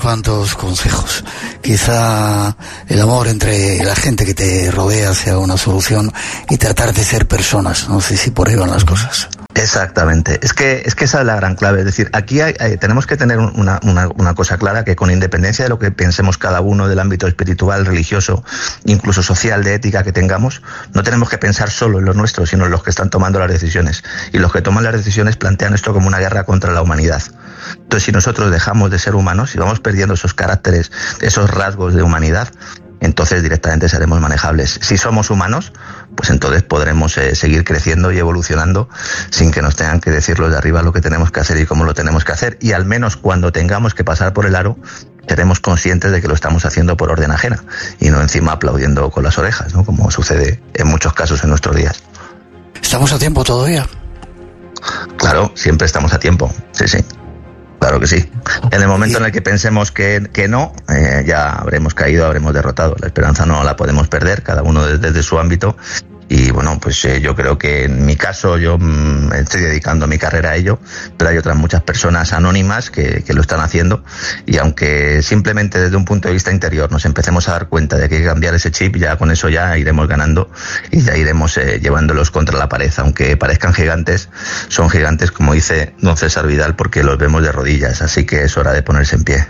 cuantos consejos. Quizá el amor entre la gente que te rodea sea una solución y tratar de ser personas. No sé si por ahí van las cosas. Exactamente. Es que esa es la gran clave. Es decir, aquí tenemos que tener una cosa clara, que con independencia de lo que pensemos cada uno del ámbito espiritual, religioso, incluso social, de ética que tengamos, no tenemos que pensar solo en los nuestros, sino en los que están tomando las decisiones. Y los que toman las decisiones plantean esto como una guerra contra la humanidad. Entonces, si nosotros dejamos de ser humanos, si vamos perdiendo esos caracteres, esos rasgos de humanidad, entonces directamente seremos manejables. Si somos humanos, pues entonces podremos seguir creciendo y evolucionando sin que nos tengan que decir los de arriba lo que tenemos que hacer y cómo lo tenemos que hacer. Y al menos cuando tengamos que pasar por el aro, seremos conscientes de que lo estamos haciendo por orden ajena y no encima aplaudiendo con las orejas, ¿no? Como sucede en muchos casos en nuestros días. ¿Estamos a tiempo todavía? Claro, siempre estamos a tiempo, sí. Claro que sí. En el momento en el que pensemos que no, ya habremos caído, habremos derrotado. La esperanza no la podemos perder, cada uno desde su ámbito. Y bueno, pues yo creo que en mi caso yo estoy dedicando mi carrera a ello, pero hay otras muchas personas anónimas que lo están haciendo, y aunque simplemente desde un punto de vista interior nos empecemos a dar cuenta de que hay que cambiar ese chip, ya con eso ya iremos ganando y ya iremos llevándolos contra la pared. Aunque parezcan gigantes, son gigantes, como dice don César Vidal, porque los vemos de rodillas, así que es hora de ponerse en pie.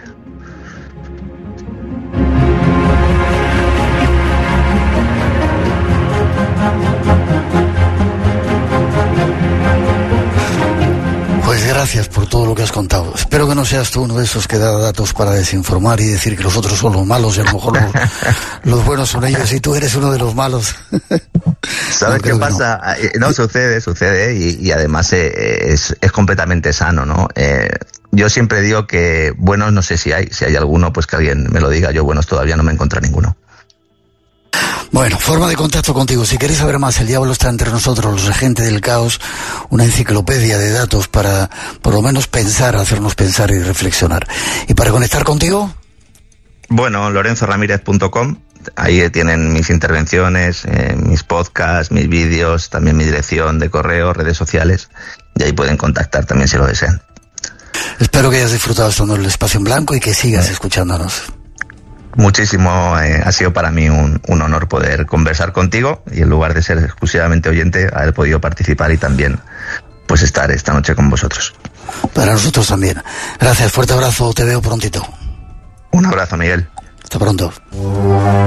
Gracias por todo lo que has contado. Espero que no seas tú uno de esos que da datos para desinformar y decir que los otros son los malos y a lo mejor los buenos son ellos y tú eres uno de los malos. ¿Sabes qué pasa? No, sucede y además es completamente sano, ¿no? Yo siempre digo que buenos no sé si hay alguno, pues que alguien me lo diga. Yo buenos todavía no me encontré ninguno. Bueno, forma de contacto contigo. Si queréis saber más, El Diablo está entre nosotros, los regentes del caos, una enciclopedia de datos para, por lo menos, hacernos pensar y reflexionar. ¿Y para conectar contigo? Bueno, lorenzoramirez.com. Ahí tienen mis intervenciones, mis podcasts, mis vídeos, también mi dirección de correo, redes sociales, y ahí pueden contactar también si lo desean. Espero que hayas disfrutado estando en el espacio en blanco y que sigas escuchándonos. Muchísimo, ha sido para mí un honor poder conversar contigo y en lugar de ser exclusivamente oyente, haber podido participar y también pues estar esta noche con vosotros. Para nosotros también. Gracias, fuerte abrazo, te veo prontito. Un abrazo, Miguel. Hasta pronto.